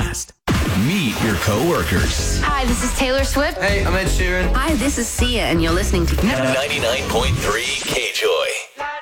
fast. Meet your coworkers. Hi, this is Taylor Swift. Hey, I'm Ed Sheeran. Hi, this is Sia, and you're listening to 99.3 K-Joy.